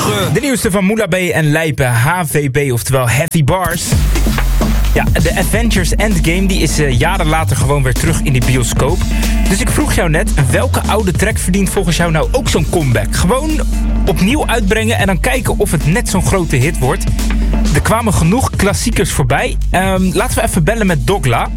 morgen. De nieuwste van Moula B en Lijpen, HVB, oftewel Heavy Bars. Ja, de Avengers Endgame die is jaren later gewoon weer terug in de bioscoop. Dus ik vroeg jou net, welke oude track verdient volgens jou nou ook zo'n comeback? Gewoon opnieuw uitbrengen en dan kijken of het net zo'n grote hit wordt. Er kwamen genoeg klassiekers voorbij. Laten we even bellen met Dogla.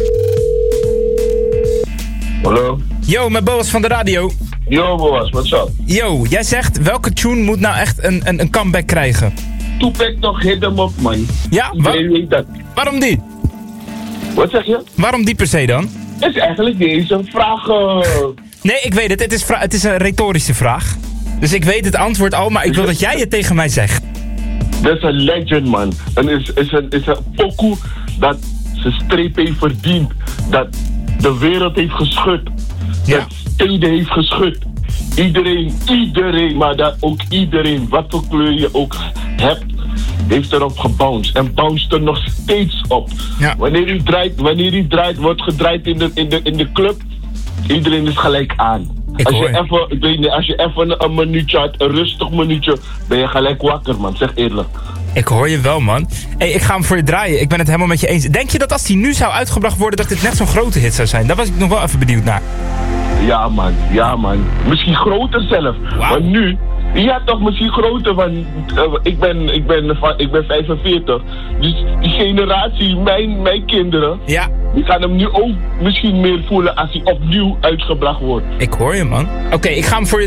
Hallo? Yo, met Boas van de radio. Yo Boas, what's up? Yo, jij zegt, welke tune moet nou echt een comeback krijgen? Tupac toch, hit hem op, man. Ja, Iedereen weet dat. waarom die? Wat zeg je? Waarom die per se dan? Het is eigenlijk niet eens een vraag. Nee, ik weet het. Het is een retorische vraag. Dus ik weet het antwoord al, maar ik wil dat jij het tegen mij zegt. Dat is een legend, man. En is een pokoe dat zijn streep heeft verdiend. Dat de wereld heeft geschud. Ja. Dat steden heeft geschud. Iedereen, maar dat ook iedereen, wat voor kleur je ook hebt, heeft erop gebounced. En bounced er nog steeds op. Ja. Wanneer u draait, wordt gedraaid in de club, iedereen is gelijk aan. Als je even een minuutje had, een rustig minuutje, ben je gelijk wakker, man. Zeg eerlijk. Ik hoor je wel, man. Hey, ik ga hem voor je draaien. Ik ben het helemaal met je eens. Denk je dat als die nu zou uitgebracht worden, dat dit net zo'n grote hit zou zijn? Daar was ik nog wel even benieuwd naar. Ja, man. Misschien groter zelf. Wow. Maar nu, ja toch, misschien groter, want ik ben 45. Dus die generatie, mijn kinderen, Ja, die gaan hem nu ook misschien meer voelen als hij opnieuw uitgebracht wordt. ik hoor je, man. Oké, ik ga hem voor je